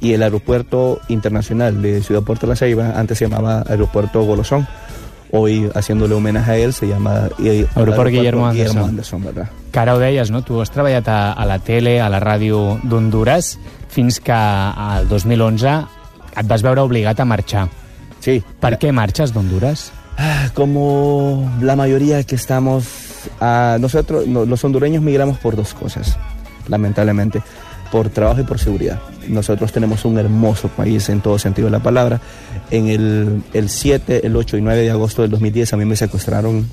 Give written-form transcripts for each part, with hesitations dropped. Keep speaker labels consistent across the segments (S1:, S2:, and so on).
S1: Y el aeropuerto internacional de Ciudad Puerto La Ceiba antes se llamaba Aeropuerto Golosón. Hoy, haciéndole homenaje a él, se llama
S2: Aeroport Guillermo
S1: Anderson, ¿verdad?
S2: Que ara ho deies, no? Tu has treballat a la tele, a la ràdio d'Honduras, fins que al 2011 et vas veure obligat a marxar.
S1: Sí.
S2: ¿Per qué marchas d'Honduras?
S1: Como la mayoría que estamos... nosotros, los hondureños, migramos por dos cosas, lamentablemente. Por trabajo y por seguridad. Nosotros tenemos un hermoso país en todo sentido de la palabra. En el 7, el 8 y 9 de agosto del 2010 a mí me secuestraron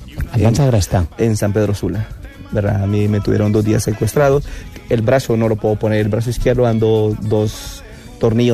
S1: en San Pedro Sula, ¿verdad? A mí me tuvieron 2 días secuestrado. El brazo no lo puedo poner, el brazo izquierdo ando 2 tornillos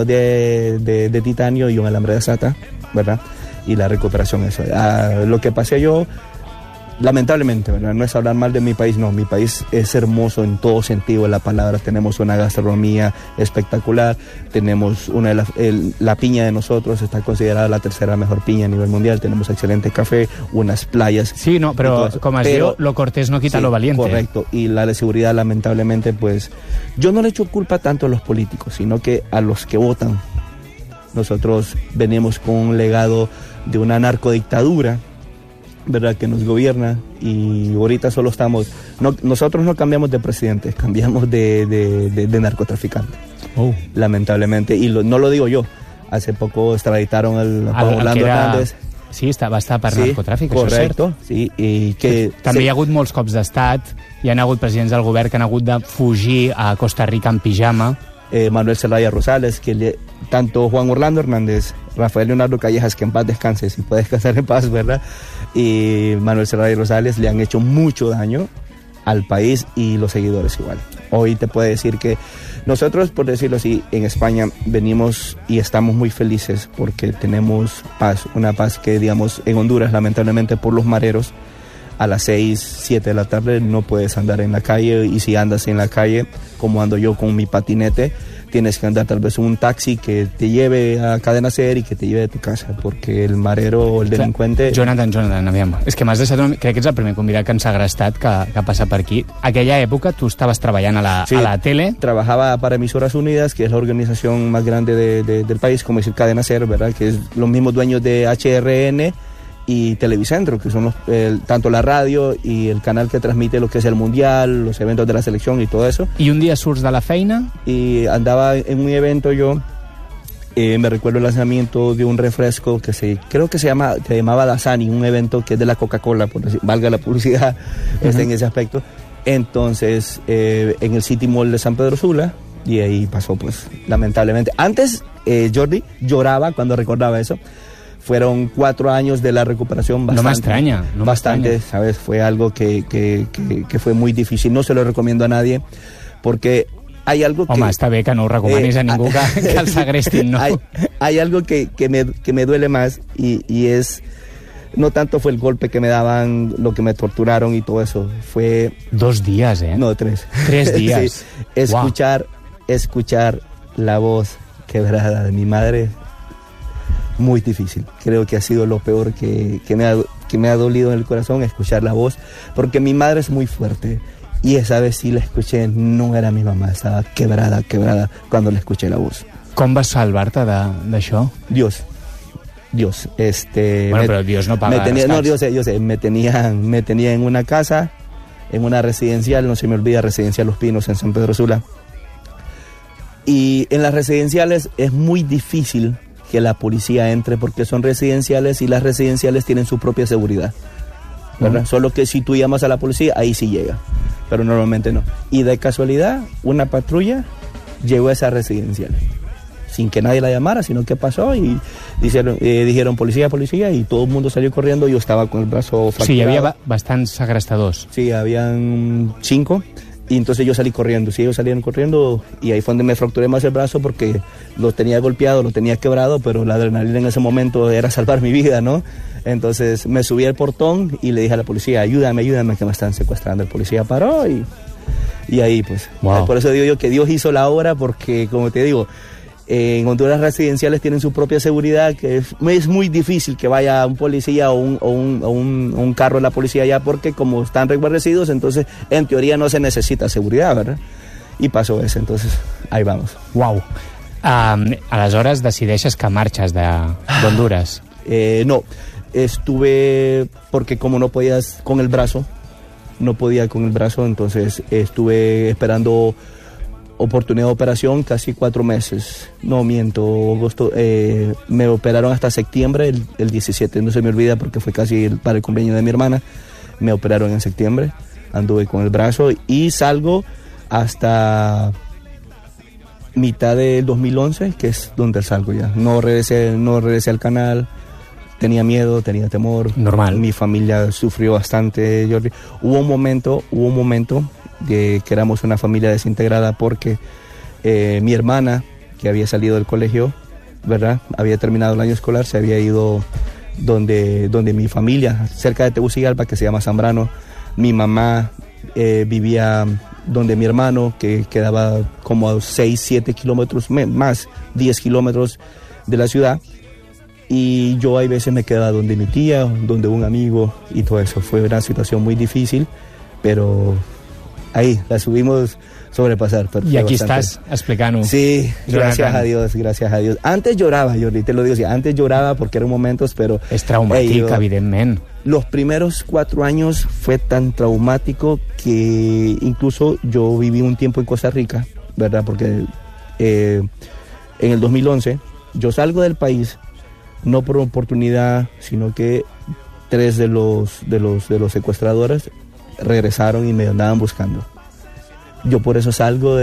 S1: de titanio y un alambre de SATA, ¿verdad? Y la recuperación, eso. Lo que pasé yo... Lamentablemente, ¿verdad? No es hablar mal de mi país, no, mi país es hermoso en todo sentido de la palabra. Tenemos una gastronomía espectacular, tenemos la piña de nosotros está considerada la 3ª mejor piña a nivel mundial, tenemos excelente café, unas playas.
S2: Sí, no, pero como has dicho, lo cortés no quita lo valiente.
S1: Correcto, y la de seguridad, lamentablemente, pues yo no le echo culpa tanto a los políticos, sino que a los que votan. Nosotros venimos con un legado de una narcodictadura, ¿verdad?, que nos gobierna, y ahorita solo estamos... nosotros no cambiamos de presidentes, cambiamos de narcotraficante. Lamentablemente, y no lo digo yo. Hace poco extraditaron a Orlando Hernández.
S2: Sí, va estar per narcotràfic,
S1: correcto, això és cert. Sí, i que...
S2: També hi ha hagut molts cops d'estat, hi han hagut presidents del govern que han hagut de fugir a Costa Rica en pijama.
S1: Manuel Zelaya Rosales, tanto Juan Orlando Hernández, Rafael Leonardo Callejas, que en paz descanse, si puede descansar en paz, ¿verdad? Y Manuel Zelaya Rosales le han hecho mucho daño al país y los seguidores igual. Hoy te puedo decir que nosotros, por decirlo así, en España venimos y estamos muy felices porque tenemos paz, una paz que, digamos, en Honduras, lamentablemente por los mareros, a las 6, 7 de la tarde no puedes andar en la calle, y si andas en la calle, como ando yo con mi patinete, tienes que andar tal vez un taxi que te lleve a Cadena Ser y que te lleve a tu casa, porque el marero o el delincuente...
S2: Jonathan, aviam. És que m'has deixat... Crec que ets el primer convidat que ens ha agrestat que passa per aquí. Aquella època tu estaves treballant a la tele.
S1: Trabajaba para Emisoras Unidas, que es la organización más grande del país, como decir Cadena Ser, ¿verdad? Que es los mismos dueños de HRN y Televicentro, que son tanto la radio y el canal que transmite lo que es el mundial, los eventos de la selección y todo eso.
S2: ¿Y un día surts de la feina?
S1: Y andaba en un evento yo, me recuerdo el lanzamiento de un refresco que creo que se llamaba Dasani, un evento que es de la Coca-Cola, por decir, valga la publicidad en ese aspecto. Entonces, en el City Mall de San Pedro Sula, y ahí pasó, pues, lamentablemente. Antes, Jordi lloraba cuando recordaba eso. Fueron 4 años de la recuperación bastante.
S2: No me extraña.
S1: Bastante, ¿sabes? Fue algo que fue muy difícil. No se lo recomiendo a nadie, porque hay algo que...
S2: Home, està bé que no ho recomanis a ningú que el segrestin, ¿no?
S1: Hay algo que me duele más, y es... No tanto fue el golpe que me daban, lo que me torturaron y todo eso. Fue...
S2: 2 días, ¿eh?
S1: No, 3.
S2: 3 días.
S1: Sí. Escuchar la voz quebrada de mi madre... Muy difícil, creo que ha sido lo peor que me ha dolido en el corazón, escuchar la voz, porque mi madre es muy fuerte, y esa vez sí la escuché, no era mi mamá, estaba quebrada cuando le escuché la voz.
S2: ¿Com vas salvar-te d'això?
S1: Dios.
S2: Bueno, pero Dios no paga rescats.
S1: No, yo sé, me tenía en una casa, en una residencial, no se me olvida, Residencial Los Pinos en San Pedro Sula, y en las residenciales es muy difícil que la policía entre, porque son residenciales y las residenciales tienen su propia seguridad, ¿verdad? Solo que si tú llamas a la policía, ahí sí llega, pero normalmente no. Y de casualidad, una patrulla llegó a esa residencial sin que nadie la llamara, sino que pasó y dijeron policía, y todo el mundo salió corriendo. Yo estaba con el brazo fracturado.
S2: Sí, hi havia bastants segrestadors.
S1: Sí, habían 5. Y entonces yo salí corriendo, ellos salieron corriendo, y ahí fue donde me fracturé más el brazo, porque lo tenía golpeado, lo tenía quebrado, pero la adrenalina en ese momento era salvar mi vida, ¿no? Entonces me subí al portón y le dije a la policía, ayúdame, que me están secuestrando. El policía paró y ahí pues.
S2: Wow.
S1: Por eso digo yo que Dios hizo la obra, porque como te digo, en Honduras residenciales tienen su propia seguridad, que es muy difícil que vaya un policía o un carro de la policía allá, porque como están resguardecidos, entonces en teoría no se necesita seguridad, ¿verdad? Y pasó eso, entonces ahí vamos.
S2: Wow. Aleshores decideixes que marxes d'Honduras.
S1: No, estuve, porque como no podías con el brazo, entonces estuve esperando oportunidad de operación casi 4 meses. No miento, agosto, me operaron hasta septiembre, el 17, no se me olvida porque fue casi para el cumpleaños de mi hermana. Me operaron en septiembre, anduve con el brazo y salgo hasta mitad del 2011, que es donde salgo ya. No regresé al canal. Tenía miedo, tenía temor.
S2: Normal.
S1: Mi familia sufrió bastante, Jordi. Hubo un momento de que éramos una familia desintegrada porque mi hermana, que había salido del colegio, ¿verdad? Había terminado el año escolar, se había ido donde mi familia, cerca de Tegucigalpa, que se llama Zambrano. Mi mamá vivía donde mi hermano, que quedaba como a 6, 7 kilómetros, más 10 kilómetros de la ciudad. Y yo a veces me quedaba donde mi tía, donde un amigo y todo eso. Fue una situación muy difícil, pero ahí la subimos sobrepasar.
S2: Y aquí estás explicant-ho.
S1: Sí, gracias a Dios. Antes lloraba, Jordi, te lo digo así, antes lloraba porque eran momentos, pero...
S2: És traumàtic, evidentment.
S1: Los primeros 4 años fue tan traumático que incluso yo viví un tiempo en Costa Rica, ¿verdad? Porque en el 2011 yo salgo del país, no por oportunidad, sino que 3 de los secuestradores regresaron y me andaban buscando. Yo por eso salgo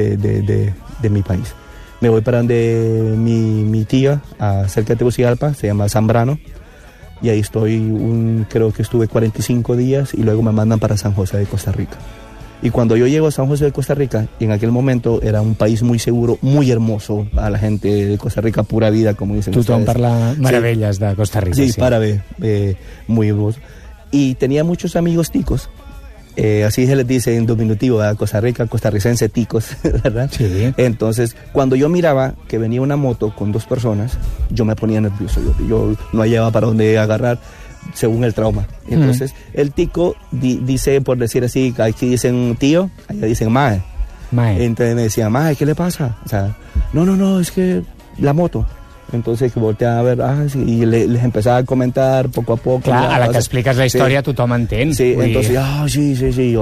S1: de mi país. Me voy para donde mi tía, cerca de Tegucigalpa, se llama Zambrano, y ahí estoy, creo que estuve 45 días y luego me mandan para San José de Costa Rica. Y cuando yo llego a San José de Costa Rica, en aquel momento era un país muy seguro, muy hermoso, a la gente de Costa Rica, pura vida, como dicen ustedes.
S2: Tothom parla meravelles de Costa Rica.
S1: Sí, para ver, muy hermoso. Y tenía muchos amigos ticos, así se les dice en diminutivo, ¿verdad? Costa Rica, costarricense, ticos, ¿verdad?
S2: Sí.
S1: Entonces, cuando yo miraba que venía una moto con 2 personas, yo me ponía nervioso, yo no hallaba para dónde agarrar, según el trauma. Entonces, el tico dice, por decir así, aquí dicen tío, allá dicen mae. Entonces me decía, mae, ¿qué le pasa? O sea, no, es que la moto. Entonces que volteaba a ver, sí, y les empezaba a comentar poco a poco.
S2: Clar, a la que expliques la història, tothom entén.
S1: Sí, entonces, sí,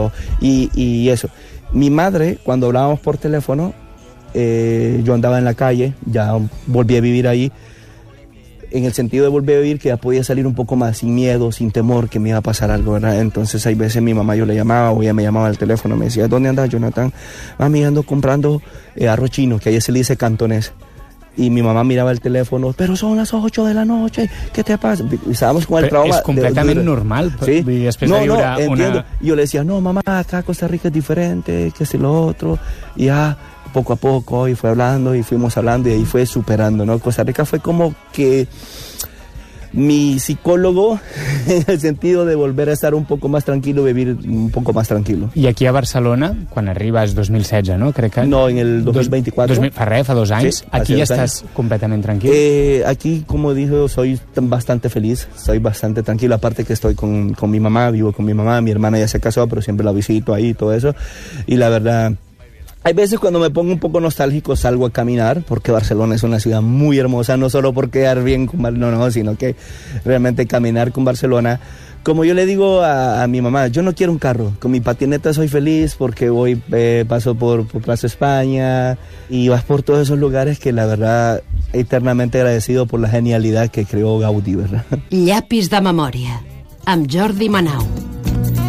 S1: y eso. Mi madre, cuando hablábamos por teléfono, yo andaba en la calle, ya volví a vivir ahí, en el sentido de volver a vivir que ya podía salir un poco más sin miedo, sin temor que me iba a pasar algo, ¿verdad? Entonces hay veces mi mamá yo le llamaba o ella me llamaba al teléfono, me decía, ¿dónde andas, Jonathan? Mami, ando comprando arroz chino, que allá se le dice cantonés. Y mi mamá miraba el teléfono, pero son las 8 de la noche, ¿qué te pasa? Y estábamos con el trauma.
S2: És completament normal.
S1: ¿Sí?
S2: Y després de viure
S1: entiendo. Y yo le decía, no, mamá, acá Costa Rica es diferente, que es lo otro. Y ya, poco a poco, y fue hablando, y fuimos hablando, y ahí fue superando, ¿no? Costa Rica fue como que mi psicólogo, en el sentido de volver a estar un poco más tranquilo, vivir un poco más tranquilo.
S2: I aquí a Barcelona, quan arribes 2016, no? Crec que...
S1: No, en el 2024.
S2: Fa 2 anys.
S1: Sí,
S2: aquí ya estás completamente tranquilo.
S1: Aquí, como dije, soy bastante feliz, soy bastante tranquilo. Aparte que estoy con mi mamá, vivo con mi mamá, mi hermana ya se casó, pero siempre la visito ahí y todo eso. Y la verdad... Hay veces cuando me pongo un poco nostálgico salgo a caminar, porque Barcelona es una ciudad muy hermosa, no solo por quedar bien con Barcelona, no, sino que realmente caminar con Barcelona. Como yo le digo a mi mamá, yo no quiero un carro, con mi patineta soy feliz porque paso por Plaza España y vas por todos esos lugares que la verdad eternamente agradecido por la genialidad que creó Gaudí, ¿verdad?
S3: Llapis de memòria, amb Jordi Manau.